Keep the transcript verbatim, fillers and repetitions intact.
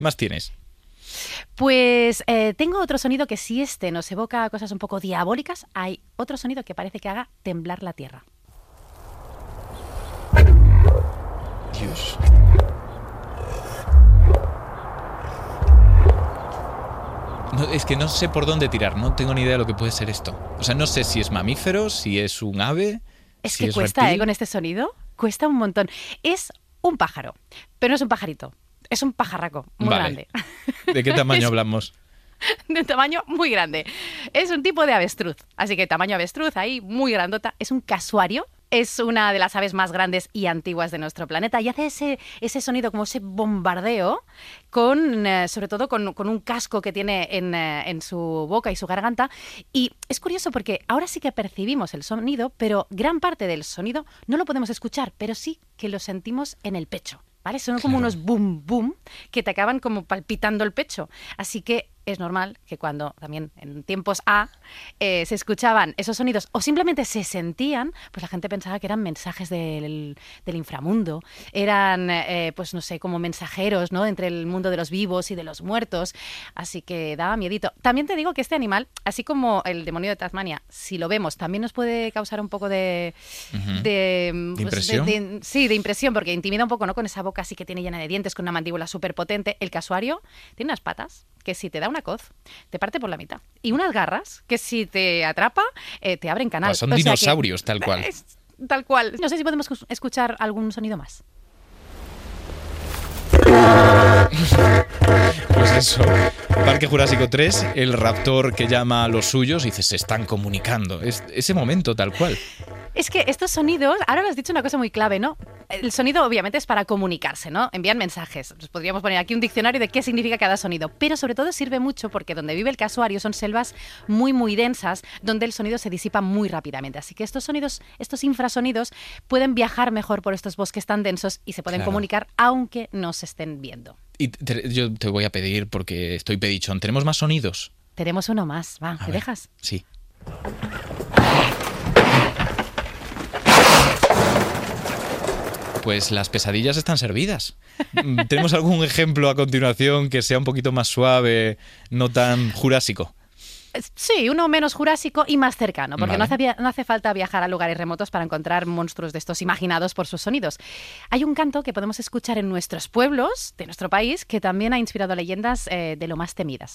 más tienes? Pues eh, tengo otro sonido que si este nos evoca cosas un poco diabólicas, hay otro sonido que parece que haga temblar la tierra. Dios. No, es que no sé por dónde tirar, no tengo ni idea de lo que puede ser esto. O sea, no sé si es mamífero, si es un ave. Es si que es cuesta, reptil. ¿eh? Con este sonido, cuesta un montón. Es un pájaro, pero no es un pajarito, es un pajarraco muy Vale. grande. ¿De qué tamaño Es- hablamos? De un tamaño muy grande. Es un tipo de avestruz, así que tamaño avestruz ahí, muy grandota. Es un casuario. Es una de las aves más grandes y antiguas de nuestro planeta y hace ese, ese sonido, como ese bombardeo, con, eh, sobre todo con, con un casco que tiene en, eh, en su boca y su garganta. Y es curioso porque ahora sí que percibimos el sonido, pero gran parte del sonido no lo podemos escuchar, pero sí que lo sentimos en el pecho. ¿Vale? Son como Claro. unos boom boom que te acaban como palpitando el pecho. Así que es normal que cuando también en tiempos A eh, se escuchaban esos sonidos o simplemente se sentían, pues la gente pensaba que eran mensajes del, del inframundo, eran, eh, pues no sé, como mensajeros, ¿no? Entre el mundo de los vivos y de los muertos. Así que daba miedito. También te digo que este animal, así como el demonio de Tasmania, si lo vemos, también nos puede causar un poco de... Ujú. de, pues, impresión? de- de- sí, de impresión, porque intimida un poco, ¿no? Con esa boca así que tiene llena de dientes, con una mandíbula súper potente. El casuario tiene unas patas que si te da una coz, te parte por la mitad. Y unas garras que si te atrapa, eh, te abren canal. Pues son O sea que- dinosaurios, tal cual. Es tal cual. No sé si podemos escu- escuchar algún sonido más. Pues eso. Parque Jurásico tres, el raptor que llama a los suyos y dice, se están comunicando. Es ese momento, tal cual. Es que estos sonidos, ahora me has dicho una cosa muy clave, ¿no? El sonido obviamente es para comunicarse, ¿no? Envían mensajes. Pues podríamos poner aquí un diccionario de qué significa cada sonido, pero sobre todo sirve mucho porque donde vive el casuario son selvas muy muy densas donde el sonido se disipa muy rápidamente. Así que estos sonidos, estos infrasonidos pueden viajar mejor por estos bosques tan densos y se pueden Claro. comunicar aunque no se estén viendo. Y te- yo te voy a pedir, porque estoy pedichón, ¿tenemos más sonidos? Tenemos uno más, va, A ¿te ver. dejas? Sí. Pues las pesadillas están servidas. Mm, ¿Tenemos algún ejemplo a continuación que sea un poquito más suave, no tan jurásico? Sí, uno menos jurásico y más cercano, porque Vale. no, hace, via- no hace falta viajar a lugares remotos para encontrar monstruos de estos imaginados por sus sonidos. Hay un canto que podemos escuchar en nuestros pueblos de nuestro país que también ha inspirado leyendas eh, de lo más temidas.